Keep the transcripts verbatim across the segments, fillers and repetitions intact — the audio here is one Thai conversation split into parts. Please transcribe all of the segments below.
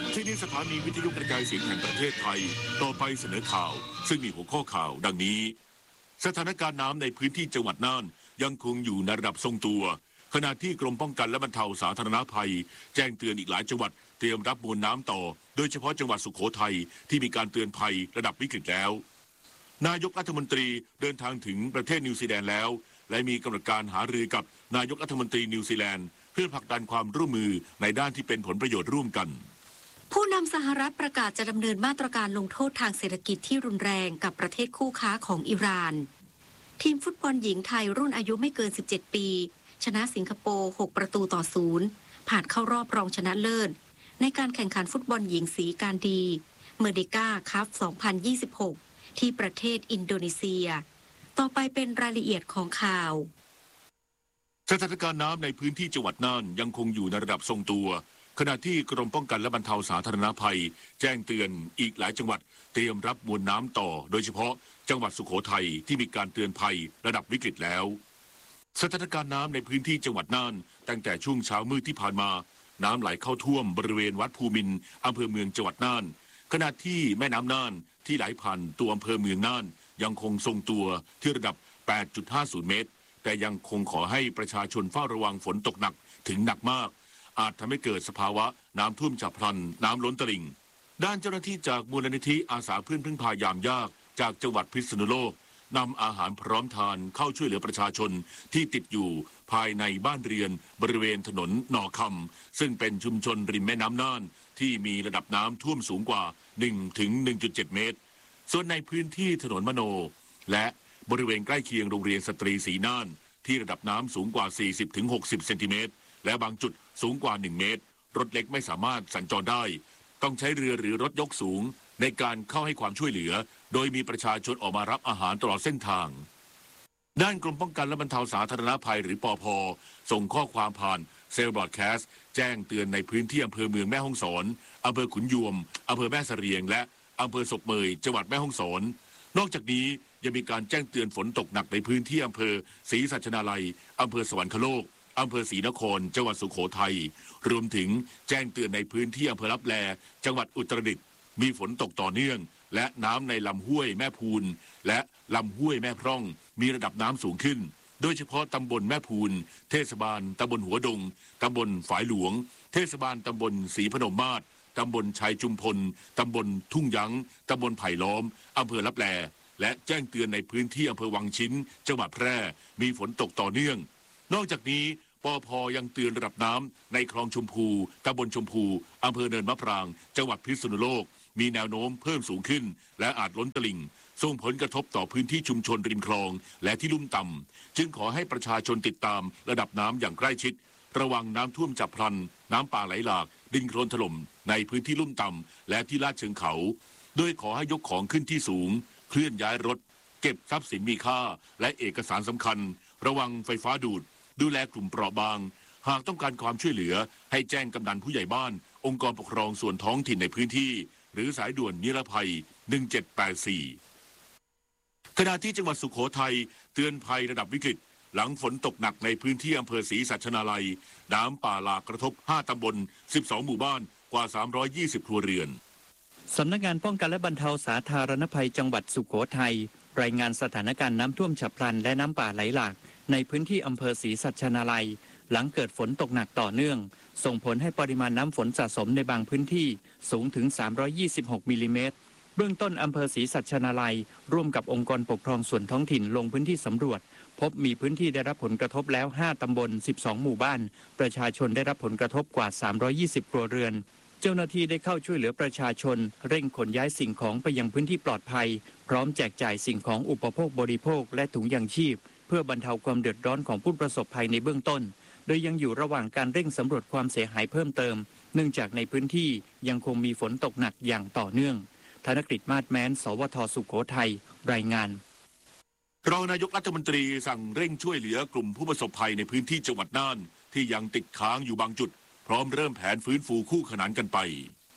ที่นี่สถานีวิทยุกระจายเสียงแห่งประเทศไทยต่อไปเสนอข่าวซึ่งมีหัวข้อข่าวดังนี้สถานการณ์น้ำในพื้นที่จังหวัดน่านยังคงอยู่ในระดับทรงตัวขณะที่กรมป้องกันและบรรเทาสาธารณภัยแจ้งเตือนอีกหลายจังหวัดเตรียมรับมวลน้ำต่อโดยเฉพาะจังหวัดสุโขทัยที่มีการเตือนภัยระดับวิกฤตแล้วนายกรัฐมนตรีเดินทางถึงประเทศนิวซีแลนด์แล้วและมีกำหนดการหารือกับนายกรัฐมนตรีนิวซีแลนด์เพื่อผลักดันความร่วมมือในด้านที่เป็นผลประโยชน์ร่วมกันผู้นำสหรัฐประกาศจะดำเนินมาตรการลงโทษทางเศรษฐกิจที่รุนแรงกับประเทศคู่ค้าของอิหร่านทีมฟุตบอลหญิงไทยรุ่นอายุไม่เกินสิบเจ็ดปีชนะสิงคโปร์หกประตูต่อศูนย์ผ่านเข้ารอบรองชนะเลิศในการแข่งขันฟุตบอลหญิงสีการดีเมอร์เดกาคัพสองพันยี่สิบหกที่ประเทศอินโดนีเซียต่อไปเป็นรายละเอียดของข่าวสถานการณ์น้ำในพื้นที่จังหวัดน่านยังคงอยู่ในระดับทรงตัวขณะที่กรมป้องกันและบรรเทาสาธารณภัยแจ้งเตือนอีกหลายจังหวัดเตรียมรับมวลน้ำต่อโดยเฉพาะจังหวัดสุโขทัยที่มีการเตือนภัยระดับวิกฤตแล้วสถานการณ์น้ำในพื้นที่จังหวัดน่านตั้งแต่ช่วงเช้ามืดที่ผ่านมาน้ำไหลเข้าท่วมบริเวณวัดภูมินทร์อำเภอเมืองจังหวัดน่านขณะที่แม่น้ำน่านที่ไหลผ่านตัวอำเภอเมืองน่านยังคงทรงตัวที่ระดับ แปดจุดห้าศูนย์ เมตรแต่ยังคงขอให้ประชาชนเฝ้าระวังฝนตกหนักถึงหนักมากอาจทำให้เกิดสภาวะน้ำท่วมฉับพลันน้ำล้นตลิ่งด้านเจ้าหน้าที่จากมูลนิธิอาสาเพื่อนพึ่งพายามยากจากจังหวัดพิษณุโลกนำอาหารพร้อมทานเข้าช่วยเหลือประชาชนที่ติดอยู่ภายในบ้านเรือนบริเวณถนนหนอคำซึ่งเป็นชุมชนริมแม่น้ำน่านที่มีระดับน้ำท่วมสูงกว่า หนึ่งถึงหนึ่งจุดเจ็ด เมตรส่วนในพื้นที่ถนนมโนและบริเวณใกล้เคียงโรงเรียนสตรีศรีน่านที่ระดับน้ำสูงกว่า สี่สิบถึงหกสิบ เซนติเมตรและบางจุดสูงกว่าหนึ่งเมตรรถเล็กไม่สามารถสัญจรได้ต้องใช้เรือหรือรถยกสูงในการเข้าให้ความช่วยเหลือโดยมีประชาชนออกมารับอาหารตลอดเส้นทางด้านกรมป้องกันและบรรเทาสาธารณภัยหรือปภ.ส่งข้อความผ่านเซลล์บรอดแคสต์แจ้งเตือนในพื้นที่อำเภอเมืองแม่ฮ่องสอนอำเภอขุนยวมอำเภอแม่เสรียงและอำเภอศพเมยจังหวัดแม่ฮ่องสอนนอกจากนี้ยังมีการแจ้งเตือนฝนตกหนักในพื้นที่อำเภอศรีสัชนาลัยอำเภอสวรรคโลกอำเภอศรีนครจังหวัดสุโขทัยรวมถึงแจ้งเตือนในพื้นที่อำเภอลับแลจังหวัดอุตรดิตถ์มีฝนตกต่อเนื่องและน้ำในลำห้วยแม่พูนและลำห้วยแม่พร่องมีระดับน้ำสูงขึ้นโดยเฉพาะตำบลแม่พูนเทศบาลตำบลหัวดงตำบลฝายหลวงเทศบาลตำบลศรีพนมมาศตำบลชัยจุมพลตำบลทุ่งยั้งตำบลไผ่ล้อมอำเภอลับแลและแจ้งเตือนในพื้นที่อำเภอวังชิ้นจังหวัดแพร่มีฝนตกต่อเนื่องนอกจากนี้ปภ.ยังเตือนระดับน้ำในคลองชมพูตำบลชมพูอำเภอเนินมะปรางจังหวัดพิษณุโลกมีแนวโน้มเพิ่มสูงขึ้นและอาจล้นตลิ่งส่งผลกระทบต่อพื้นที่ชุมชนริมคลองและที่ลุ่มต่ำจึงขอให้ประชาชนติดตามระดับน้ำอย่างใกล้ชิดระวังน้ำท่วมฉับพลันน้ำป่าไหลหลากดินโคลนถล่มในพื้นที่ลุ่มต่ำและที่ลาดเชิงเขาโดยขอให้ยกของขึ้นที่สูงเคลื่อนย้ายรถเก็บทรัพย์สินมีค่าและเอกสารสำคัญระวังไฟฟ้าดูดดูแลกลุ่มเปราะบางหากต้องการความช่วยเหลือให้แจ้งกำนันผู้ใหญ่บ้านองค์กรปกครองส่วนท้องถิ่นในพื้นที่หรือสายด่วนนิรภัยหนึ่งเจ็ดแปดสี่ขณะที่จังหวัดสุโขทัยเตือนภัยระดับวิกฤตหลังฝนตกหนักในพื้นที่อำเภอศรีสัชนาลัยน้ำป่าหลากกระทบห้าตำบลสิบสองหมู่บ้านกว่าสามร้อยยี่สิบครัวเรือนสำนักงานป้องกันและบรรเทาสาธารณภัยจังหวัดสุโขทัยรายงานสถานการณ์น้ำท่วมฉับพลันและน้ำป่าไหลหลากในพื้นที่อำเภอศรีสัชนาลัยหลังเกิดฝนตกหนักต่อเนื่องส่งผลให้ปริมาณน้ำฝนสะสมในบางพื้นที่สูงถึงสามร้อยยี่สิบหกมิลลิเมตรเบื้องต้นอำเภอศรีสัชนาลัยร่วมกับองค์กรปกครองส่วนท้องถิ่นลงพื้นที่สำรวจพบมีพื้นที่ได้รับผลกระทบแล้วห้าตำบลสิบสองหมู่บ้านประชาชนได้รับผลกระทบกว่าสามร้อยยี่สิบครัวเรือนเจ้าหน้าที่ได้เข้าช่วยเหลือประชาชนเร่งขนย้ายสิ่งของไปยังพื้นที่ปลอดภัยพร้อมแจกจ่ายสิ่งของอุปโภคบริโภคและถุงยางชีพเพื่อบรรเทาความเดือดร้อนของผู้ประสบภัยในเบื้องต้นโดยยังอยู่ระหว่างการเร่งสำรวจความเสียหายเพิ่มเติมเนื่องจากในพื้นที่ยังคงมีฝนตกหนักอย่างต่อเนื่องธนกฤษมาศแม้นสวทสุโขทัยรายงานรองนายกรัฐมนตรีสั่งเร่งช่วยเหลือกลุ่มผู้ประสบภัยในพื้นที่จังหวัดน่านที่ยังติดค้างอยู่บางจุดพร้อมเริ่มแผนฟื้นฟูคู่ขนานกันไป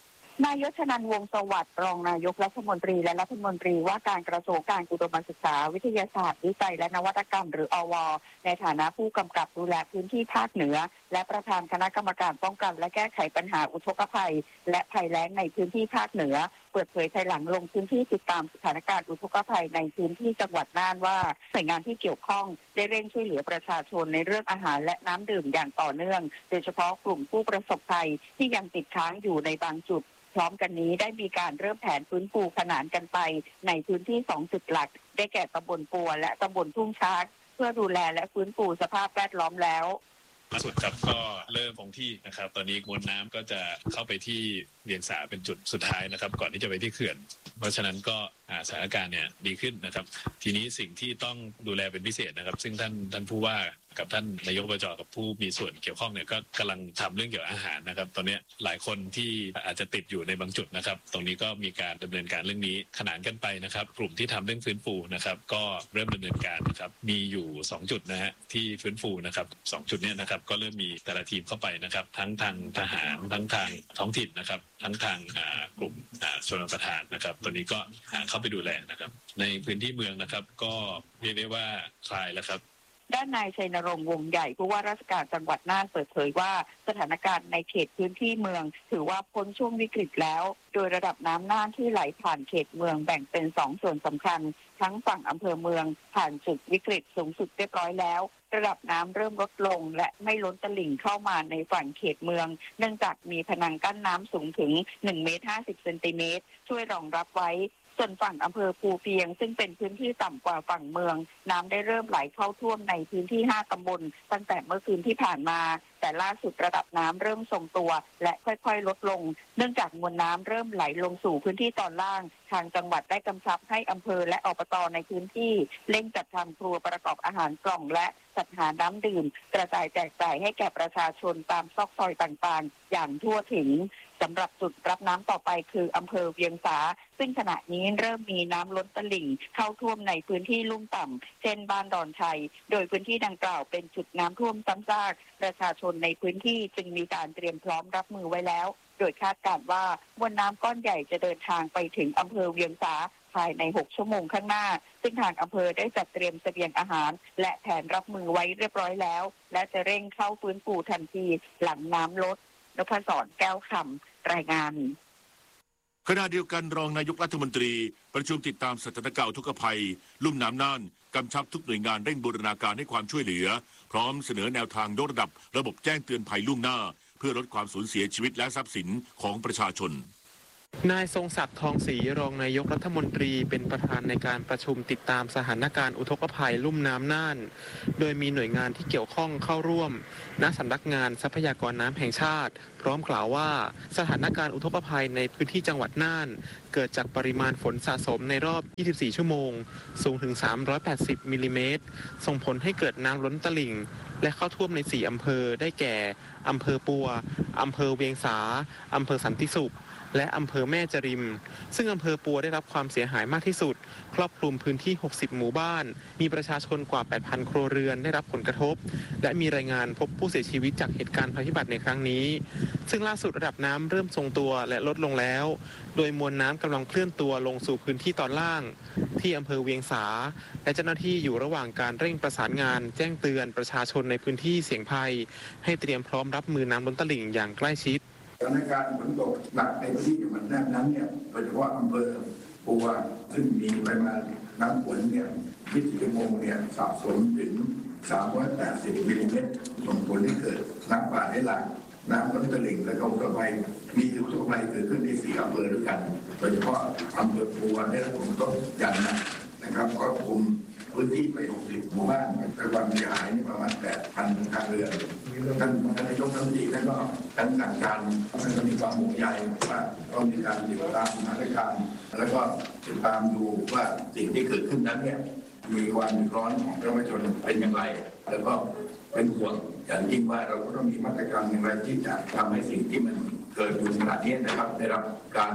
นายยศนันท์วงศ์สวัสดิ์รองนายกรัฐมนตรีและรัฐมนตรีว่าการกระทรวงการอุดมศึกษาวิทยาศาสตร์วิจัยและนวัตกรรมหรืออวในฐานะผู้กำกับดูแลพื้นที่ภาคเหนือและประธานคณะกรรมการป้องกันและแก้ไขปัญหาอุทกภัยและภัยแล้งในพื้นที่ภาคเหนือเปิดเผยภายหลังลงพื้นที่ติดตามสถานการณ์อุทกภัยในพื้นที่จังหวัดน่านว่าหน่วยงานที่เกี่ยวข้องได้เร่งช่วยเหลือประชาชนในเรื่องอาหารและน้ำดื่มอย่างต่อเนื่องโดยเฉพาะกลุ่มผู้ประสบภัยที่ยังติดค้างอยู่ในบางจุดพร้อมกันนี้ได้มีการเริ่มแผนฟื้นฟูขนานกันไปในพื้นที่สองจุดหลักได้แก่ตำบลปัวและตำบลทุ่งช้างเพื่อดูแลและฟื้นฟูสภาพแวดล้อมแล้วล่าสุดครับก็เริ่มคงที่นะครับตอนนี้มวลน้ำก็จะเข้าไปที่เวียงสาเป็นจุดสุดท้ายนะครับก่อนที่จะไปที่เขื่อนเพราะฉะนั้นก็สถานการณ์เนี่ยดีขึ้นนะครับทีนี้สิ่งที่ต้องดูแลเป็นพิเศษนะครับซึ่งท่านท่านผู้ว่ากับท่านนายกอบจ.กับผู้มีส่วนเกี่ยวข้องเนี่ยก็กำลังทำเรื่องเกี่ยวกับอาหารนะครับตอนนี้หลายคนที่อาจจะติดอยู่ในบางจุดนะครับตรงนี้ก็มีการดำเนินการเรื่องนี้ขนานกันไปนะครับกลุ่มที่ทำเรื่องฟื้นฟูนะครับก็เริ่มดำเนินการนะครับมีอยู่สองจุดนะฮะที่ฟื้นฟูนะครับสองจุดนี้นะครับก็เริ่มมีแต่ละทีมเข้าไปนะครับทั้งทางทหารทั้งทางท้องถิ่นนะครับทั้งทางกลุ่มชนประทานนะครับตัวนี้ก็เข้าไปดูแลนะครับในพื้นที่เมืองนะครับก็เรียกได้ว่าคลายแล้วครับด้านนายชัยนรงค์วงใหญ่ผู้ว่าราชการจังหวัดน่านเปิดเผยว่าสถานการณ์ในเขตพื้นที่เมืองถือว่าพ้นช่วงวิกฤตแล้วโดยระดับน้ำน่านที่ไหลผ่านเขตเมืองแบ่งเป็นสองส่วนสำคัญทั้งฝั่งอำเภอเมืองผ่านจุดวิกฤตสูงสุดเรียบร้อยแล้วระดับน้ำเริ่มลดลงและไม่ล้นตลิ่งเข้ามาในฝั่งเขตเมืองเนื่องจากมีพนังกั้นน้ำสูงถึงหนึ่งเมตรห้าสิบเซนติเมตรช่วยรองรับไว้ส่วนฝั่งอำเภอภูเพียงซึ่งเป็นพื้นที่ต่ำกว่าฝั่งเมืองน้ำได้เริ่มไหลเข้าท่วมในพื้นที่ห้าตำบลตั้งแต่เมื่อคืนที่ผ่านมาแต่ล่าสุดระดับน้ำเริ่มทรงตัวและค่อยๆลดลงเนื่องจากมวลน้ำเริ่มไหลลงสู่พื้นที่ตอนล่างทางจังหวัดได้กำชับให้อำเภอและอบต.ในพื้นที่เร่งจัดทำครัวประกอบอาหารกล่องและจัดหาน้ำดื่มกระจายแจกจ่ายให้แก่ประชาชนตามซอกซอยต่างๆอย่างทั่วถึงสำหรับจุดรับน้ำต่อไปคืออำเภอเวียงสาซึ่งขณะนี้เริ่มมีน้ำล้นตลิ่งเข้าท่วมในพื้นที่ลุ่มต่ำเช่นบ้านดอนชัยโดยพื้นที่ดังกล่าวเป็นจุดน้ำท่วมซ้ำซากประชาชนในพื้นที่จึงมีการเตรียมพร้อมรับมือไว้แล้วโดยคาดการณ์ว่ามวลน้ำก้อนใหญ่จะเดินทางไปถึงอำเภอเวียงสาภายในหกชั่วโมงข้างหน้าซึ่งทางอำเภอได้จัดเตรียมเสบียงอาหารและแผนรับมือไว้เรียบร้อยแล้วและจะเร่งเข้าฟื้นฟูทันทีหลังน้ำลดนพศรแก้วคำรายงานขณะเดียวกันรองนายกรัฐมนตรีประชุมติดตามสถานการณ์อุทกภัยลุ่มน้ำน่านกำชับทุกหน่วยงานเร่งบูรณาการให้ความช่วยเหลือพร้อมเสนอแนวทางยกระดับระบบแจ้งเตือนภัยล่วงหน้าเพื่อลดความสูญเสียชีวิตและทรัพย์สินของประชาชนนายทรงศักดิ์ทองศรีรองนายกรัฐมนตรีเป็นประธานในการประชุมติดตามสถานการณ์อุทกภัยลุ่มน้ำน่านโดยมีหน่วยงานที่เกี่ยวข้องเข้าร่วมณสำนักงานทรัพยากรน้ำแห่งชาติพร้อมกล่าวว่าสถานการณ์อุทกภัยในพื้นที่จังหวัดน่านเกิดจากปริมาณฝนสะสมในรอบยี่สิบสี่ชั่วโมงสูงถึงสามร้อยแปดสิบมิลลิเมตรส่งผลให้เกิดน้ำล้นตลิ่งและเข้าท่วมในสี่อำเภอได้แก่อำเภอปัวอำเภอเวียงสาอำเภอสันติสุขและอำเภอแม่จริมซึ่งอำเภอปัวได้รับความเสียหายมากที่สุดครอบคลุมพื้นที่หกสิบหมู่บ้านมีประชาชนกว่า แปดพัน ครัวเรือนได้รับผลกระทบและมีรายงานพบผู้เสียชีวิตจากเหตุการณ์ภัยพิบัติในครั้งนี้ซึ่งล่าสุดระดับน้ำเริ่มทรงตัวและลดลงแล้วโดยมวลน้ำกำลังเคลื่อนตัวลงสู่พื้นที่ตอนล่างที่อำเภอเวียงสาและเจ้าหน้าที่อยู่ระหว่างการเร่งประสานงานแจ้งเตือนประชาชนในพื้นที่เสี่ยงภัยให้เตรียมพร้อมรับมือน้ำล้นตลิ่งอย่างใกล้ชิดสถานการณ์ฝนตกหนักในพื้นที่จังหวัดน่านนั้นเนี่ยโดยเฉพาะอำเภอปัวซึ่งมีปริมาณน้ำฝนเนี่ยยี่สิบชั่วโมงเนี่ยสะสมถึงสามร้อยแปดสิบมิลลิเมตรส่งผลให้เกิดน้ำป่าไหลหลากน้ำล้นตลิ่งและก็อุทกภัยมีอุทกภัยเกิดขึ้นในสี่อำเภอด้วยกันโดยเฉพาะอำเภอปัวได้รับผลกระทบอย่างหนักนะครับครอบคลุมพื้นที่ไปหกสิบหมู่บ้านแต่ความเสียหายนี่ประมาณ แปดพัน ครัวเรือนท่านนายกรัฐมนตรีท่านก็ท่านสั่งการท่านก็มีความห่วงใยว่าต้องมีการติดตามสถานการณ์แล้วก็ติดตามดูว่าสิ่งที่เกิดขึ้นนั้นเนี่ยมีความเดือดร้อนของประชาชนเป็นอย่างไรแล้วก็เป็นห่วงอย่างยิ่งว่าเราก็ต้องมีมาตรการอย่างไรที่จะทำให้สิ่งที่มันเกิดอยู่ขณะนี้นะครับได้รับการด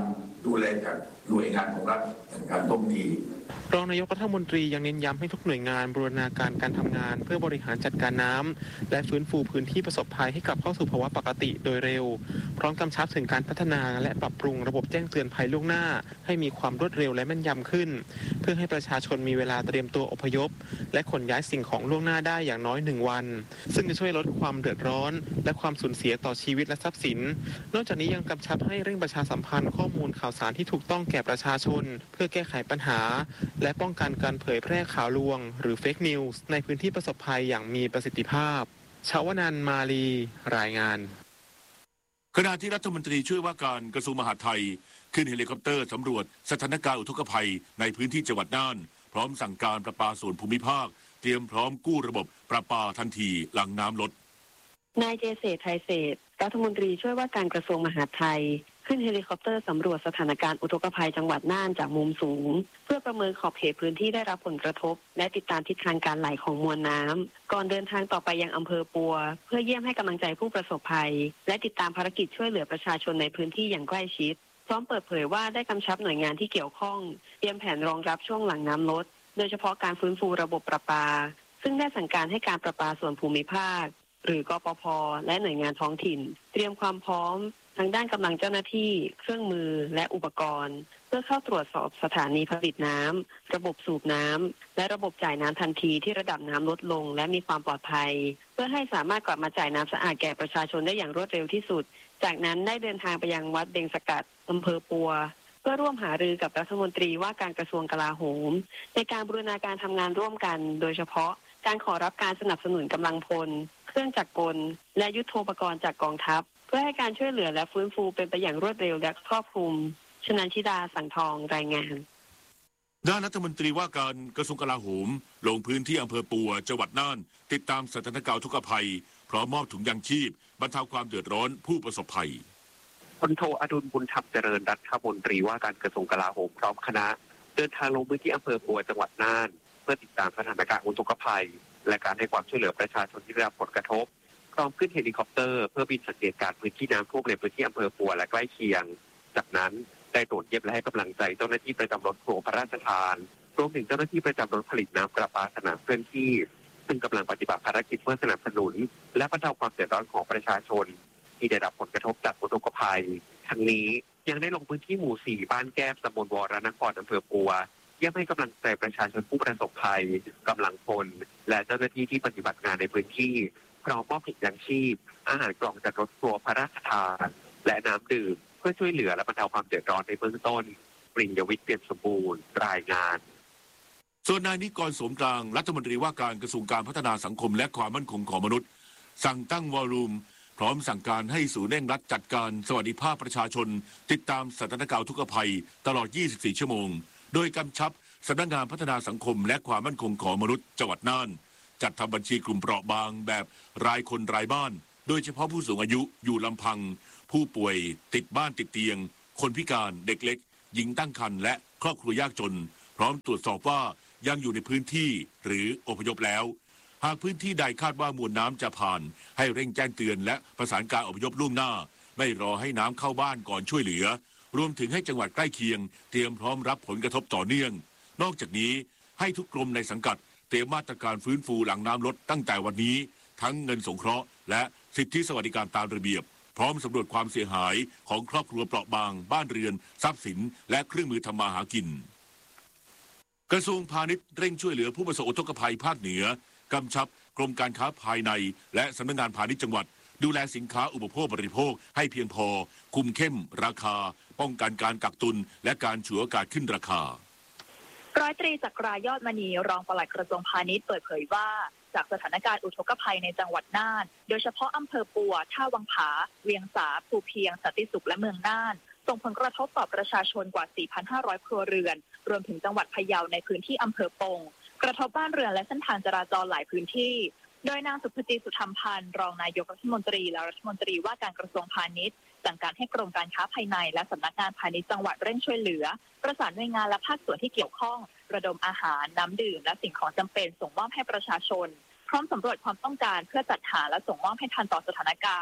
ดูแลจากหน่วยงานของรัฐในการต้มดีรองนายกรัฐมนตรียังเน้นย้ำให้ทุกหน่วยงานบูรณาการการทำงานเพื่อบริหารจัดการน้ำและฟื้นฟูพื้นที่ประสบภัยให้กลับเข้าสู่ภาวะปกติโดยเร็วพร้อมกำชับถึงการพัฒนาและปรับปรุงระบบแจ้งเตือนภัยล่วงหน้าให้มีความรวดเร็วและแม่นยำขึ้นเพื่อให้ประชาชนมีเวลาเตรียมตัวอพยพและขนย้ายสิ่งของล่วงหน้าได้อย่างน้อยหนึ่งวันซึ่งจะช่วยลดความเดือดร้อนและความสูญเสียต่อชีวิตและทรัพย์สินนอกจากนี้ยังกำชับให้เร่งประชาสัมพันธ์ข้อมูลข่าวสารที่ถูกต้องแก่ประชาชนเพื่อแก้ไขปัญหาและป้องกันการเผยแพร่ข่าวลวงหรือเฟกนิวส์ในพื้นที่ประสบภัยอย่างมีประสิทธิภาพชวนันท์มาลีรายงานขณะที่รัฐมนตรีช่วยว่าการกระทรวงมหาดไทยขึ้นเฮลิคอปเตอร์สำรวจสถานการณ์อุทกภัยในพื้นที่จังหวัดน่านพร้อมสั่งการประปาส่วนภูมิภาคเตรียมพร้อมกู้ระบบประปาทันทีหลังน้ำลดนายเจเศรษฐ์ไทยเศรษฐ์รัฐมนตรีช่วยว่าการกระทรวงมหาดไทยขึ้นเฮลิคอปเตอร์สำรวจสถานการณ์อุทกภัยจังหวัดน่านจากมุมสูงเพื่อประเมินขอบเขตพื้นที่ได้รับผลกระทบและติดตามทิศทางการไหลของมวลน้ำก่อนเดินทางต่อไปยังอำเภอปัวเพื่อเยี่ยมให้กำลังใจผู้ประสบภัยและติดตามภารกิจช่วยเหลือประชาชนในพื้นที่อย่างใกล้ชิดพร้อมเปิดเผยว่าได้กำชับหน่วยงานที่เกี่ยวข้องเตรียมแผนรองรับช่วงหลังน้ำลดโดยเฉพาะการฟื้นฟูระบบประปาซึ่งได้สั่งการให้การประปาส่วนภูมิภาคหรือกปภ.และหน่วยงานท้องถิ่นเตรียมความพร้อมทางด้านกำลังเจ้าหน้าที่เครื่องมือและอุปกรณ์เพื่อเข้าตรวจสอบสถานีผลิตน้ำระบบสูบน้ำและระบบจ่ายน้ำทันทีที่ระดับน้ำลดลงและมีความปลอดภัยเพื่อให้สามารถกลับมาจ่ายน้ำสะอาดแก่ประชาชนได้อย่างรวดเร็วที่สุดจากนั้นได้เดินทางไปยังวัดเบงสกัดอำเภอปัวเพื่อร่วมหารือกับรัฐมนตรีว่าการกระทรวงกลาโหมในการบูรณาการทำงานร่วมกันโดยเฉพาะการขอรับการสนับสนุนกำลังพลเครื่องจักรกลและยุทโธปกรณ์จากกองทัพเพื่อให้การช่วยเหลือและฟื้นฟูเป็นไปอย่างรวดเร็วและครอบคลุมชนันชิดาสังทองรายงานด้านรัฐมนตรีว่าการกระทรวงกลาโหมลงพื้นที่อำเภอปัวจังหวัดน่านติดตามสถานการณ์ทุกภัยพร้อมมอบถุงยางชีพบรรเทาความเดือดร้อนผู้ประสบภัยพลโทอดุลบุญธรรมเจริญรัฐมนตรีว่าการกระทรวงกลาโหมพร้อมคณะเดินทางลงพื้นที่อำเภอปัวจังหวัดน่านเพื่อติดตามสถานการณ์อุทกภัยและการให้ความช่วยเหลือประชาชนที่ได้รับผลกระทบพร้อมขึ้นเฮลิคอปเตอร์เพื่อบินสังเกตการพื้นที่น้ำท่วมในพื้นที่อำเภอปัวและใกล้เคียงจากนั้นได้ตรวจเยี่ยมและให้กำลังใจเจ้าหน้าที่ประจำรถโครงพระราชทานรวมถึงเจ้าหน้าที่ประจำรถผลิตน้ำประปาสนามเคลื่อนที่ซึ่งกำลังปฏิบัติภารกิจเพื่อสนับสนุนและบรรเทาความเดือดร้อนของประชาชนที่ได้รับผลกระทบจากอุทกภัยทั้งนี้ยังได้ลงพื้นที่หมู่สี่บ้านแก้มตำบลวรนครอำเภอปัวเยี่ยมให้กำลังใจประชาชนผู้ประสบภัยกำลังพลและเจ้าหน้าที่ที่ปฏิบัติงานในพื้นที่พร้อมมอบถุงยางชีพอาหารกล่องจากรถทัวร์พระราชทานและน้ำดื่มเพื่อช่วยเหลือและบรรเทาความเดือดร้อนในเบื้องต้นปริญญวิทย์เปี่ยมสมบูรณ์รายงานส่วนนายนิกรสมกลางรัฐมนตรีว่าการกระทรวงการพัฒนาสังคมและความมั่นคงของมนุษย์สั่งตั้งวอลลุ่มพร้อมสั่งการให้ศูนย์เร่งรัดจัดการสวัสดิภาพประชาชนติดตามสถานการณ์ทุกภัยตลอดยี่สิบสี่ชั่วโมงโดยกำชับสำนักงานพัฒนาสังคมและความมั่นคงของมนุษย์จังหวัดน่านจัดทำบัญชีกลุ่มเปราะบางแบบรายคนรายบ้านโดยเฉพาะผู้สูงอายุอยู่ลำพังผู้ป่วยติดบ้านติดเตียงคนพิการเด็กเล็กหญิงตั้งครรภ์และครอบครัวยากจนพร้อมตรวจสอบว่ายังอยู่ในพื้นที่หรืออพยพแล้วหากพื้นที่ใดคาดว่ามวลน้ำจะผ่านให้เร่งแจ้งเตือนและประสานการอพยพล่วงหน้าไม่รอให้น้ำเข้าบ้านก่อนช่วยเหลือรวมถึงให้จังหวัดใกล้เคียงเตรียมพร้อมรับผลกระทบต่อเนื่องนอกจากนี้ให้ทุกกรมในสังกัดเตรียมมาตรการฟื้นฟูหลังน้ำลดตั้งแต่วันนี้ทั้งเงินสงเคราะห์และสิทธิสวัสดิการตามระเบียบพร้อมสำรวจความเสียหายของครอบครัวเปราะบางบ้านเรือนทรัพย์สินและเครื่องมือทำมาหากินกระทรวงพาณิชย์เร่งช่วยเหลือผู้ประสบอุทกภัยภาคเหนือกำชับกรมการค้าภายในและสำนักงานพาณิชย์จังหวัดดูแลสินค้าอุปโภคบริโภคให้เพียงพอคุมเข้มราคาป้องกันการกักตุนและการฉวยโอกาสขึ้นราคาร้อยตรีจักรายอดมณีรองปลัดกระทรวงพาณิชย์เปิดเผยว่าจากสถานการณ์อุทกภัยในจังหวัดน่านโดยเฉพาะอำเภอปัวท่าวังผาเวียงสาภูเพียงสันติสุขและเมืองน่านส่งผลกระทบต่อประชาชนกว่า สี่พันห้าร้อย ครัวเรือนรวมถึงจังหวัดพะเยาในพื้นที่อำเภอปงกระทบบ้านเรือนและเส้นทางจราจรหลายพื้นที่โดยนางสุภจีสุธรรมพันธ์รองนายกรัฐมนตรีและรัฐมนตรีว่าการกระทรวงพาณิชย์สั่งการให้กรมการค้าภายในและสำนักงานพาณิชย์จังหวัดเร่งช่วยเหลือประสานหน่วยงานและภาคส่วนที่เกี่ยวข้องระดมอาหารน้ำดื่มและสิ่งของจำเป็นส่งมอบให้ประชาชนพร้อมสำรวจความต้องการเพื่อจัดหาและส่งมอบให้ทันต่อสถานการณ์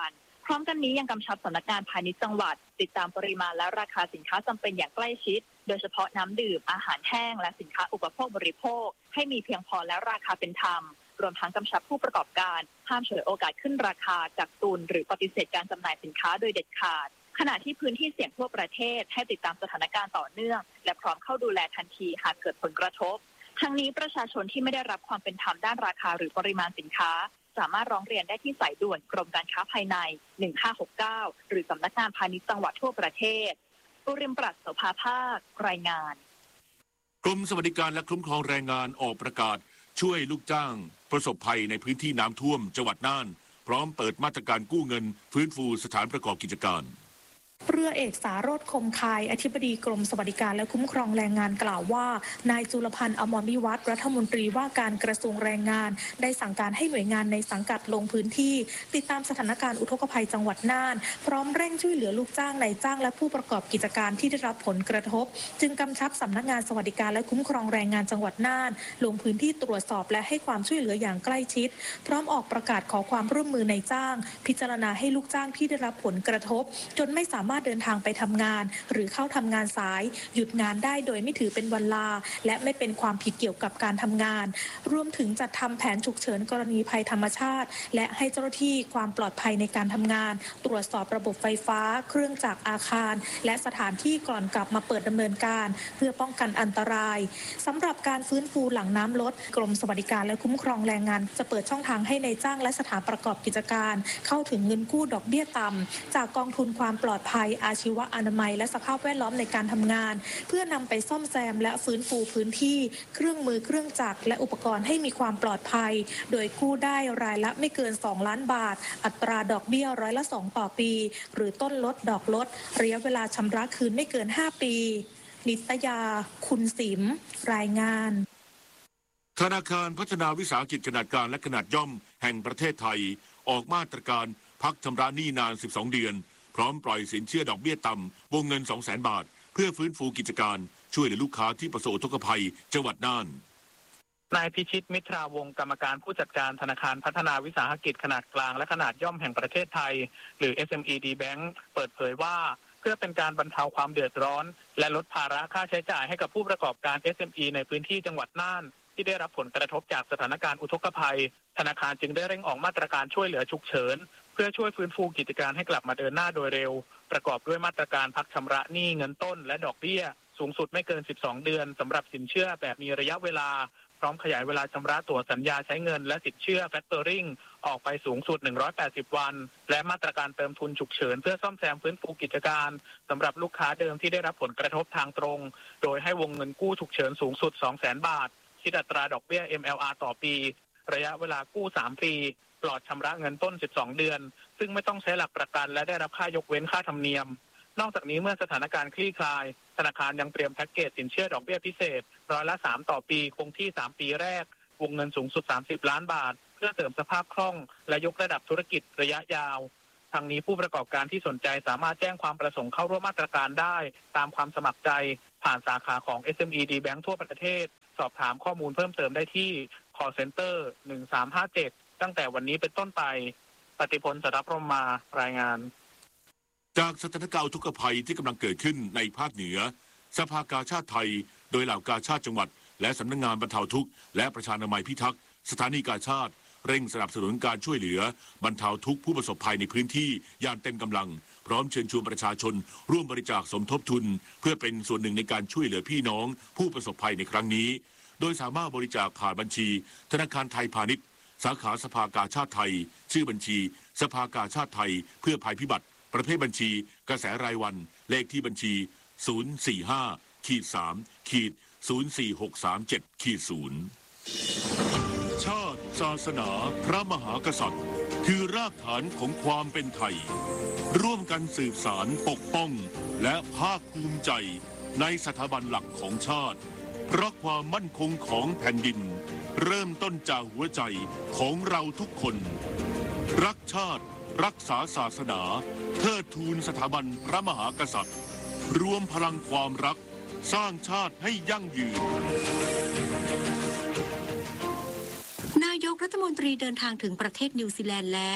พร้อมกันนี้ยังกำชับสำนักงานพาณิชย์จังหวัดติดตามปริมาณและราคาสินค้าจำเป็นอย่างใกล้ชิดโดยเฉพาะน้ำดื่มอาหารแห้งและสินค้าอุปโภคบริโภคให้มีเพียงพอและราคาเป็นธรรมรวมทั้งกำชับผู้ประกอบการห้ามฉวยโอกาสขึ้นราคากักตุนหรือปฏิเสธการจำหน่ายสินค้าโดยเด็ดขาดขณะที่พื้นที่เสี่ยงทั่วประเทศให้ติดตามสถานการณ์ต่อเนื่องและพร้อมเข้าดูแลทันทีหากเกิดผลกระทบทั้งนี้ประชาชนที่ไม่ได้รับความเป็นธรรมด้านราคาหรือปริมาณสินค้าสามารถร้องเรียนได้ที่สายด่วนกรมการค้าภายในหนึ่งห้าหกเก้าหรือสำนักงานพาณิชย์จังหวัดทั่วประเทศปุริมปรัชโสภาภาครายงานกรมสวัสดิการและคุ้มครองแรงงานออกประกาศช่วยลูกจ้างประสบภัยในพื้นที่น้ำท่วมจังหวัดน่านพร้อมเปิดมาตรการกู้เงินฟื้นฟูสถานประกอบกิจการเรือเอกสารสคมคายอธิบดีกรมสวัสดิการและคุ้มครองแรงงานกล่าวว่านายจุลพันธ์อมรวิวัฒน์รัฐมนตรีว่าการกระทรวงแรงงานได้สั่งการให้หน่วยงานในสังกัดลงพื้นที่ติดตามสถานการณ์อุทกภัยจังหวัดน่านพร้อมเร่งช่วยเหลือลูกจ้างนายจ้างและผู้ประกอบกิจการที่ได้รับผลกระทบจึงกำชับสำนักงานสวัสดิการและคุ้มครองแรงงานจังหวัดน่านลงพื้นที่ตรวจสอบและให้ความช่วยเหลืออย่างใกล้ชิดพร้อมออกประกาศขอความร่วมมือนายจ้างพิจารณาให้ลูกจ้างที่ได้รับผลกระทบจนไม่สามารถเดินทางไปทำงานหรือเข้าทำงานสายหยุดงานได้โดยไม่ถือเป็นวันลาและไม่เป็นความผิดเกี่ยวกับการทำงานรวมถึงจัดทำแผนฉุกเฉินกรณีภัยธรรมชาติและให้เจ้าหน้าที่ความปลอดภัยในการทำงานตรวจสอบระบบไฟฟ้าเครื่องจักรอาคารและสถานที่ก่อนกลับมาเปิดดำเนินการเพื่อป้องกันอันตรายสำหรับการฟื้นฟูหลังน้ำลดกรมสวัสดิการและคุ้มครองแรงงานจะเปิดช่องทางให้ในายจ้างและสถานประกอบกิจการเข้าถึงเงินกู้ดอกเบี้ยต่ำจากกองทุนความปลอดภัยอาชีวะอนามัยและสภาพแวดล้อมในการทำงานเพื่อนำไปซ่อมแซมและฟื้นฟูพื้นที่เครื่องมือเครื่องจักรและอุปกรณ์ให้มีความปลอดภัยโดยกู้ได้รายละไม่เกินสองล้านบาทอัตราดอกเบี้ยร้อยละสองต่อปีหรือต้นลดดอกลดระยะเวลาชำระคืนไม่เกินห้าปีนิตยาคุณสิมรายงานธนาคารพัฒนาวิสาหกิจขนาดกลางและขนาดย่อมแห่งประเทศไทยออกมาตรการพักชำระหนี้นานสิบสองเดือนพร้อมปล่อยสินเชื่อดอกเบี้ยต่ำวงเงิน สองแสน บาทเพื่อฟื้นฟูกิจการช่วยเหลือลูกค้าที่ประสบอุทกภัยจังหวัดน่านนายพิชิตมิตราวงศ์กรรมการผู้จัดการธนาคารพัฒนาวิสาหกิจขนาดกลางและขนาดย่อมแห่งประเทศไทยหรือ เอส เอ็ม อี ดี Bank เปิดเผยว่าเพื่อเป็นการบรรเทาความเดือดร้อนและลดภาระค่าใช้จ่ายให้กับผู้ประกอบการ เอส เอ็ม อี ในพื้นที่จังหวัดน่านที่ได้รับผลกระทบจากสถานการณ์อุทกภัยธนาคารจึงได้เร่งออกมาตรการช่วยเหลือฉุกเฉินเพื่อช่วยฟื้นฟูกิจการให้กลับมาเดินหน้าโดยเร็วประกอบด้วยมาตรการพักชำระหนี้เงินต้นและดอกเบี้ยสูงสุดไม่เกินสิบสองเดือนสำหรับสินเชื่อแบบมีระยะเวลาพร้อมขยายเวลาชำระตั๋วสัญญาใช้เงินและสินเชื่อแฟคเตอริงออกไปสูงสุดหนึ่งร้อยแปดสิบวันและมาตรการเติมทุนฉุกเฉินเพื่อซ่อมแซมฟื้นฟูกิจการสำหรับลูกค้าเดิมที่ได้รับผลกระทบทางตรงโดยให้วงเงินกู้ฉุกเฉินสูงสุด สองแสน บาทคิดอัตราดอกเบี้ย เอ็ม แอล อาร์ ต่อปีระยะเวลากู้สามปีปลอดชำระเงินต้นสิบสองเดือนซึ่งไม่ต้องใช้หลักประกันและได้รับค่ายกเว้นค่าธรรมเนียมนอกจากนี้เมื่อสถานการณ์คลี่คลายธนาคารยังเตรียมแพ็กเกจสินเชื่อดอกเบี้ยพิเศษร้อยละสามต่อปีคงที่สามปีแรกวงเงินสูงสุดสามสิบล้านบาทเพื่อเสริมสภาพคล่องและยกระดับธุรกิจระยะยาวทางนี้ผู้ประกอบการที่สนใจสามารถแจ้งความประสงค์เข้าร่วมมาตรการได้ตามความสมัครใจผ่านสาขาของ เอส เอ็ม อี ดี Bank ทั่วประเทศสอบถามข้อมูลเพิ่มเติมได้ที่ call center หนึ่งสามห้าเจ็ดตั้งแต่วันนี้เป็นต้นไปปฏิพลสรัพรมมารายงานจากสถานการณ์อุทกภัยที่กำลังเกิดขึ้นในภาคเหนือสภากาชาติไทยโดยเหล่ากาชาติจังหวัดและสำนักงานบรรเทาทุกข์และประชานามัยพิทักษ์สถานีกาชาติเร่งสนับสนุนการช่วยเหลือบรรเทาทุกข์ผู้ประสบภัยในพื้นที่อย่างเต็มกำลังพร้อมเชิญชวนประชาชนร่วมบริจาคสมทบทุนเพื่อเป็นส่วนหนึ่งในการช่วยเหลือพี่น้องผู้ประสบภัยในครั้งนี้โดยสามารถบริจาคผ่านบัญชีธนาคารไทยพาณิชย์สาขาสภากาชาติไทยชื่อบัญชีสภากาชาติไทยเพื่อภัยพิบัติประเภทบัญชีกระแสรายวันเลขที่บัญชี ศูนย์ สี่ ห้า สาม ศูนย์ สี่ หก สาม เจ็ด ศูนย์ ชาติศาสนาพระมหากษัตริย์คือรากฐานของความเป็นไทยร่วมกันสืบสานปกป้องและภาคภูมิใจในสถาบันหลักของชาติเพราะความมั่นคงของแผ่นดินเริ่มต้นจากหัวใจของเราทุกคนรักชาติรักษาศาสนาเทิดทูนสถาบันพระมหากษัตริย์รวมพลังความรักสร้างชาติให้ยั่งยืนนายกรัฐมนตรีเดินทางถึงประเทศนิวซีแลนด์แล้ว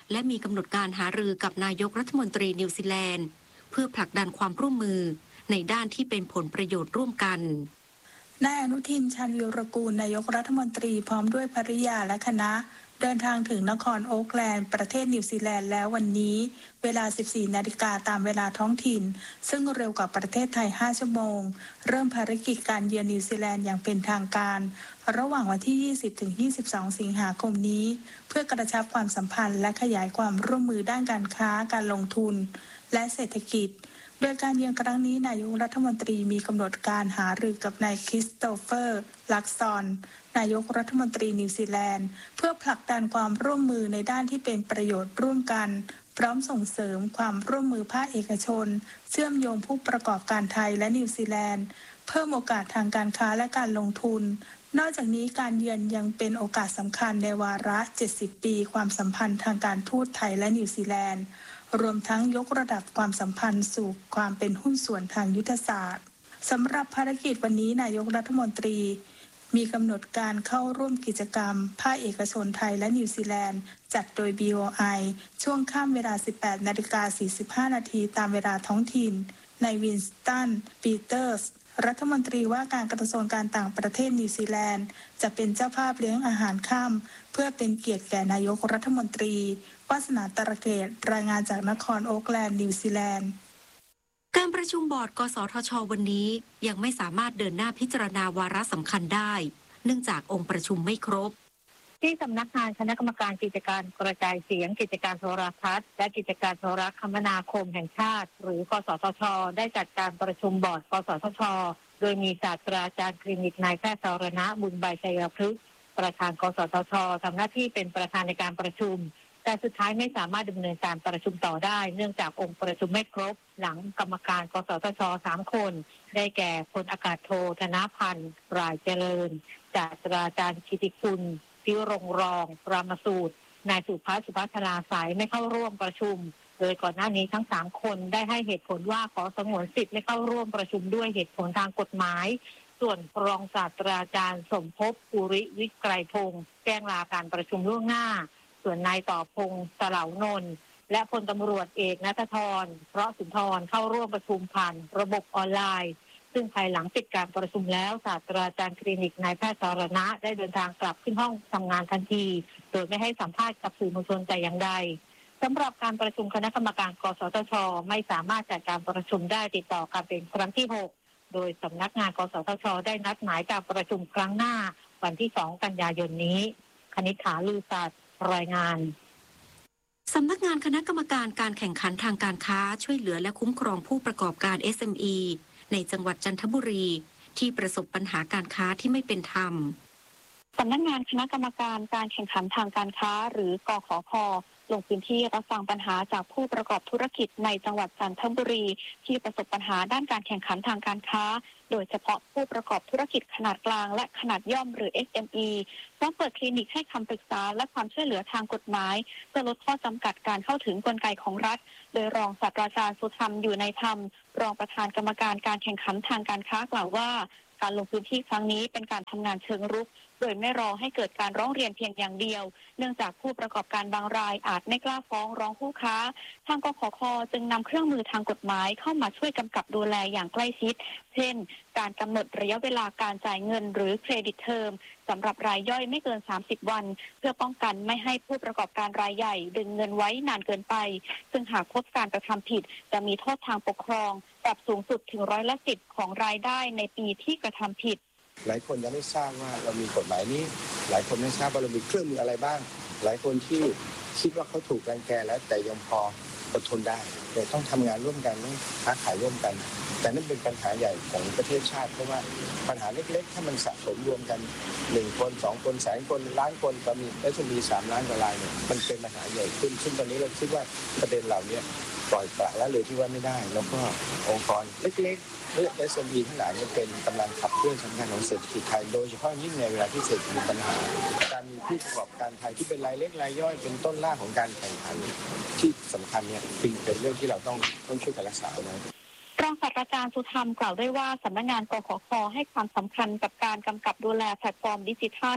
และมีกำหนดการหารือกับนายกรัฐมนตรีนิวซีแลนด์เพื่อผลักดันความร่วมมือในด้านที่เป็นผลประโยชน์ร่วมกันนายอนุทินชาญวีรกูลนายกรัฐมนตรีพร้อมด้วยภริยาและคณะเดินทางถึงนครโอ๊กแลนด์ประเทศนิวซีแลนด์แล้ววันนี้เวลา สิบสี่ นาฬิกาตามเวลาท้องถิ่นซึ่งเร็วกว่าประเทศไทย ห้า ชั่วโมงเริ่มภารกิจการเยือนนิวซีแลนด์อย่างเป็นทางการระหว่างวันที่ ยี่สิบถึงยี่สิบสอง สิงหาคมนี้เพื่อกระชับความสัมพันธ์และขยายความร่วมมือด้านการค้าการลงทุนและเศรษฐกิจโดยการเยือนครั้งนี้นายกรัฐมนตรีมีกำหนดการหารือกับนายคริสโตเฟอร์ลักซอนนายกรัฐมนตรีนิวซีแลนด์เพื่อผลักดันความร่วมมือในด้านที่เป็นประโยชน์ร่วมกันพร้อมส่งเสริมความร่วมมือภาคเอกชนเชื่อมโยงผู้ประกอบการไทยและนิวซีแลนด์เพิ่มโอกาสทางการค้าและการลงทุนนอกจากนี้การเยือนยังเป็นโอกาสสำคัญในวาระเจ็ดสิบปีความสัมพันธ์ทางการทูตไทยและนิวซีแลนด์รวมทั้งยกระดับความสัมพันธ์สู่ความเป็นหุ้นส่วนทางยุทธศาสตร์สำหรับภารกิจวันนี้นายกรัฐมนตรีมีกำหนดการเข้าร่วมกิจกรรมภาคเอกชนไทยและนิวซีแลนด์จัดโดย บี โอ ไอ ช่วงค่ำเวลา สิบแปดนาฬิกาสี่สิบห้า นาทีตามเวลาท้องถิ่นในวินสตันปีเตอร์สรัฐมนตรีว่าการกระทรวงการต่างประเทศนิวซีแลนด์จะเป็นเจ้าภาพเลี้ยงอาหารค่ำเพื่อเป็นเกียรติแก่นายกรัฐมนตรีวาสนาตระเกตรายงานจากนครโอ๊กแลนด์นิวซีแลนด์การประชุมบอร์ดกสทช.วันนี้ยังไม่สามารถเดินหน้าพิจารณาวาระสำคัญได้เนื่องจากองค์ประชุมไม่ครบที่สำนักงานคณะกรรมการกิจการกระจายเสียงกิจการโทรทัศน์และกิจการโทรคมนาคมแห่งชาติหรือกสทช.ได้จัดการประชุมบอร์ดกสทช.โดยมีศาสตราจารย์คลินิกนายแพทย์สรณะบุญใบชัยพฤกษ์ประธานกสทช.ทำหน้าที่เป็นประธานในการประชุมแต่สุดท้ายไม่สามารถดำเนินการประชุมต่อได้เนื่องจากองค์ประชุมไม่ครบหลังกรรมการกสทช.สามคนได้แก่พลอากาศโทธนพันธ์รายเจริญศาสตราจารย์กิติคุณพิรงรองรามสูตรนายสุภาสุภัทราสายไม่เข้าร่วมประชุมโดยก่อนหน้านี้ทั้งสามคนได้ให้เหตุผลว่าขอสงวนสิทธิ์ไม่เข้าร่วมประชุมด้วยเหตุผลทางกฎหมายส่วนรองศาสตราจารย์สมภพปุริวิกรพงศ์แจ้งลาการประชุมล่วงหน้าส่วนนายต่อพงศ์สลาวนนท์และพลตำรวจเอกณัฐธรเพราะสุนทรเข้าร่วมประชุมผ่านระบบออนไลน์ซึ่งภายหลังปิดการประชุมแล้วศาสตราจารย์คลินิกนายแพทย์สรณะได้เดินทางกลับขึ้นห้องทำงานทันทีโดยไม่ให้สัมภาษณ์กับสื่อมวลชนแต่อย่างใดสำหรับการประชุมคณะกรรมการกสทช.ไม่สามารถจัดการประชุมได้ติดต่อกันเป็นครั้งที่หกโดยสำนักงานกสทช.ได้นัดหมายการประชุมครั้งหน้าวันที่สองกันยายนนี้คณิษฐาลือศาสตร์รายงานสำนักงานคณะกรรมการการแข่งขันทางการค้าช่วยเหลือและคุ้มครองผู้ประกอบการ เอส เอ็ม อี ในจังหวัดจันทบุรีที่ประสบปัญหาการค้าที่ไม่เป็นธรรมสำนักงานคณะกรรมการการแข่งขันทางการค้าหรือกขค.ลงพื้นที่รับฟังปัญหาจากผู้ประกอบธุรกิจในจังหวัดจันทบุรีที่ประสบปัญหาด้านการแข่งขันทางการค้าโดยเฉพาะผู้ประกอบธุรกิจขนาดกลางและขนาดย่อมหรือ เอส เอ็ม อี ต้องเปิดคลินิกให้คำปรึกษาและความช่วยเหลือทางกฎหมายเพื่อลดข้อจำกัดการเข้าถึงกลไกของรัฐโดยรองศาสตราจารย์สุธรรมอยู่ในธรรมรองประธานกรรมการการแข่งขันทางการค้ากล่าวว่าการลงพื้นที่ครั้งนี้เป็นการทำงานเชิงรุกโดยไม่รอให้เกิดการร้องเรียนเพียงอย่างเดียวเนื่องจากผู้ประกอบการบางรายอาจไม่กล้าฟ้องร้องผู้ค้าทางกขค.จึงนำเครื่องมือทางกฎหมายเข้ามาช่วยกำกับดูแลอย่างใกล้ชิดเช่นการกำหนดระยะเวลาการจ่ายเงินหรือเครดิตเทอมสำหรับรายย่อยไม่เกินสามสิบวันเพื่อป้องกันไม่ให้ผู้ประกอบการรายใหญ่ดึงเงินไว้นานเกินไปซึ่งหากพบการกระทำผิดจะมีโทษทางปกครองปรับสูงสุดถึงร้อยละสิบของรายได้ในปีที่กระทำผิดหลายคนยังไม่ทราบว่าเรามีกฎหมายนี้หลายคนไม่ทราบว่าเรามีเครื่องมืออะไรบ้างหลายคนที่คิดว่าเขาถูกรังแกแล้วแต่ยังพออดทนได้แต่ต้องทำงานร่วมกันต้องค้าขายร่วมกันแต่นั่นเป็นปัญหาใหญ่ของประเทศชาติเพราะว่าปัญหาเล็กๆถ้ามันสะสมรวมกันหนึ่งคนสองคนแสนคนล้านคนก็มีแล้วจะมีสามล้านกว่ารายเนี่ยมันเป็นปัญหาใหญ่ขึ้นซึ่งตอนนี้เราคิดว่าประเด็นเหล่านี้ปล่อยปละละเลยที่ว่าไม่ได้แล้วก็องค์กรเล็กๆและ เอส เอ็ม อี ทั้งหลายนี่เป็นกำลังขับเคลื่อนสำคัญของเศรษฐกิจไทยโดยเฉพาะยิ่งในเวลาที่เศรษฐกิจมีปัญหาการมีผู้ประกอบการไทยที่เป็นรายเล็กรายย่อยเป็นต้นรากของการแข่งขันที่สำคัญเนี่ยเป็นเรื่องที่เราต้องต้องช่วยกันรักษาไว้รองศาสตราจารย์สุธรรมกล่าวด้วยว่าสำนักงานกขค.ให้ความสำคัญกับการกำกับดูแลแพลตฟอร์มดิจิทัล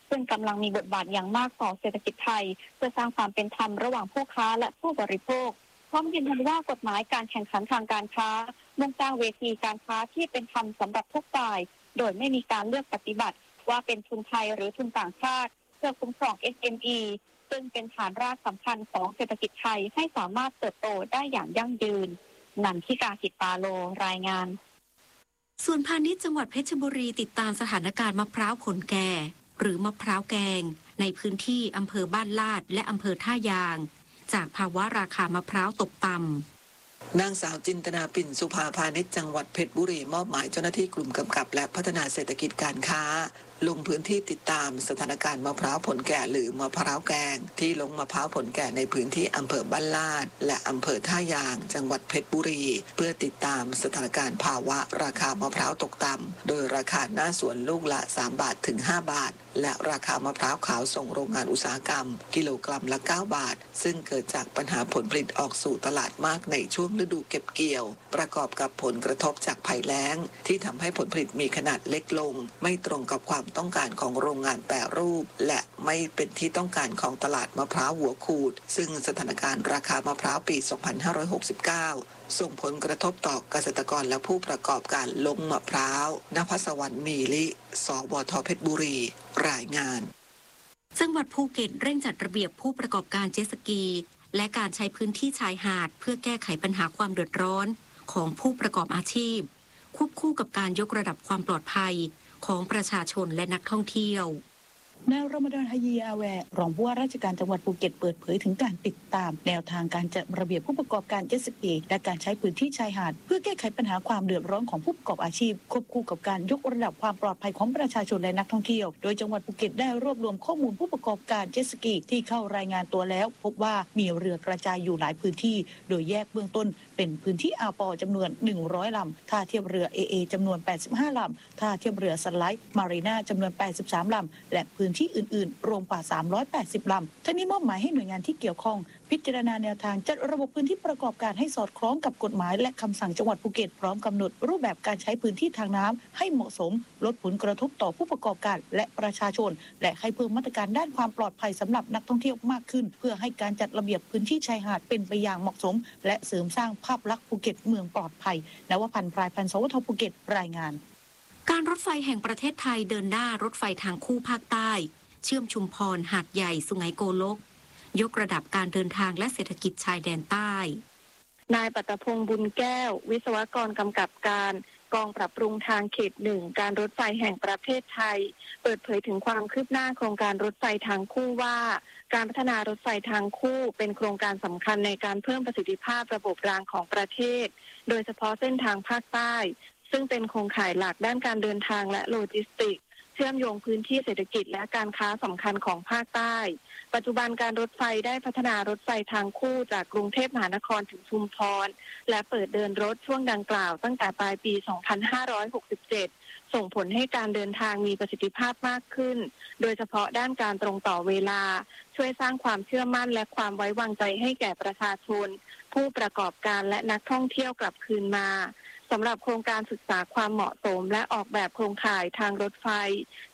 ซึ่งกำลังมีบทบาทอย่างมากต่อเศรษฐกิจไทยเพื่อสร้างความเป็นธรรมระหว่างผู้ค้าและผู้บริโภคพร้อมยืนยันว่ากฎหมายการแข่งขันทางการค้ามุ่งสร้างเวทีการค้าที่เป็นธรรมสำหรับทุกฝ่ายโดยไม่มีการเลือกปฏิบัติว่าเป็นทุนไทยหรือทุนต่างชาติเพื่อคุ้มครอง เอส เอ็ม อี ซึ่งเป็นฐานรากสำคัญของเศรษฐกิจไทยให้สามารถเติบโตได้อย่างยั่งยืนนันทิกา จิตปาโลรายงานส่วนพาณิชย์จังหวัดเพชรบุรีติดตามสถานการณ์มะพร้าวขนแก่หรือมะพร้าวแกงในพื้นที่อำเภอบ้านลาดและอำเภอท่ายางจากภาวะราคามะพร้าวตกต่ำนางสาวจินตนาปิ่นสุภาพาณิชย์จังหวัดเพชรบุรีมอบหมายเจ้าหน้าที่กลุ่มกำกับและพัฒนาเศรษฐกิจการค้าลงพื้นที่ติดตามสถานการณ์มะพร้าวผลแก่หรือมะพร้าวแกงที่ลงมะพร้าวผลแก่ในพื้นที่อำเภอบ้านลาดและอำเภอท่ายางจังหวัดเพชรบุรีเพื่อติดตามสถานการณ์ภาวะราคามะพร้าวตกต่ำโดยราคาหน้าสวนลูกละสามบาทถึงห้าบาทและราคามะพร้าวขาวส่งโรงงานอุตสาหกรรมกิโลกรัมละเก้าบาทซึ่งเกิดจากปัญหาผลผลิตออกสู่ตลาดมากในช่วงฤดูเก็บเกี่ยวประกอบกับผลกระทบจากภัยแล้งที่ทำให้ผลผลิตมีขนาดเล็กลงไม่ตรงกับความต้องการของโรงงานแปรรูปและไม่เป็นที่ต้องการของตลาดมะพร้าวหัวขูดซึ่งสถานการณ์ราคามะพร้าวปี สองพันห้าร้อยหกสิบเก้า ส่งผลกระทบต่อเกษตรกรและผู้ประกอบการลงมะพร้าวนภัสวรรค์มีลิสวทเพชรบุรีรายงานจังหวัดภูเก็ตเร่งจัดระเบียบผู้ประกอบการเจ็ตสกีและการใช้พื้นที่ชายหาดเพื่อแก้ไขปัญหาความเดือดร้อนของผู้ประกอบอาชีพควบคู่กับการยกระดับความปลอดภัยของประชาชนและนักท่องเที่ยวนายรอมฎอน ฮายี อาแวร์รองผู้ว่าราชการจังหวัดภูเก็ตเปิดเผยถึงการติดตามแนวทางการจัดระเบียบผู้ประกอบการเจ็ตสกีและการใช้พื้นที่ชายหาดเพื่อแก้ไขปัญหาความเดือดร้อนของผู้ประกอบอาชีพควบคู่กับการยกระดับความปลอดภัยของประชาชนและนักท่องเที่ยวโดยจังหวัดภูเก็ตได้รวบรวมข้อมูลผู้ประกอบการเจ็ตสกีที่เข้ารายงานตัวแล้วพบว่ามีเรือกระจายอยู่หลายพื้นที่โดยแยกเบื้องต้นเป็นพื้นที่อาปอจำนวนหนึ่งร้อยลำท่าเทียบเรือ เอ เอ จำนวนแปดสิบห้าลำท่าเทียบเรือสไลด์มารีนาจำนวนแปดสิบสามลำและพื้นที่อื่นๆรวมกว่าสามร้อยแปดสิบลำทั้งนี้มอบหมายให้หน่วยงานที่เกี่ยวข้องพิจารณาแนวทางจัดระบบพื้นที่ประกอบการให้สอดคล้องกับกฎหมายและคำสั่งจังหวัดภูเก็ตพร้อมกำหนดรูปแบบการใช้พื้นที่ทางน้ำให้เหมาะสมลดผลกระทบต่อผู้ประกอบการและประชาชนและให้เพิ่มมาตรการด้านความปลอดภัยสำหรับนักท่องเที่ยวมากขึ้นเพื่อให้การจัดระเบียบพื้นที่ชายหาดเป็นไปอย่างเหมาะสมและเสริมสร้างภาพลักษณ์ภูเก็ตเมืองปลอดภัยนวพันธ์ พรายพันธ์ สวทภูเก็ตรายงานการรถไฟแห่งประเทศไทยเดินหน้ารถไฟทางคู่ภาคใต้เชื่อมชุมพรหาดใหญ่สุไหงโกลกยกระดับการเดินทางและเศรษฐกิจชายแดนใต้นายปัตตพงษ์บุญแก้ววิศวกรกำกับการกองปรับปรุงทางเขตหนึ่งการรถไฟแห่งประเทศไทยเปิดเผยถึงความคืบหน้าโครงการรถไฟทางคู่ว่าการพัฒนารถไฟทางคู่เป็นโครงการสำคัญในการเพิ่มประสิทธิภาพระบบรางของประเทศโดยเฉพาะเส้นทางภาคใต้ซึ่งเป็นโครงข่ายหลักด้านการเดินทางและโลจิสติกส์เชื่อมโยงพื้นที่เศรษฐกิจและการค้าสำคัญของภาคใต้ปัจจุบันการรถไฟได้พัฒนารถไฟทางคู่จากกรุงเทพมหานครถึงชุมพรและเปิดเดินรถช่วงดังกล่าวตั้งแต่ปลายปี สองพันห้าร้อยหกสิบเจ็ด ส่งผลให้การเดินทางมีประสิทธิภาพมากขึ้นโดยเฉพาะด้านการตรงต่อเวลาช่วยสร้างความเชื่อมั่นและความไว้วางใจให้แก่ประชาชนผู้ประกอบการและนักท่องเที่ยวกลับคืนมาสำหรับโครงการศึกษาความเหมาะสมและออกแบบโครงข่ายทางรถไฟ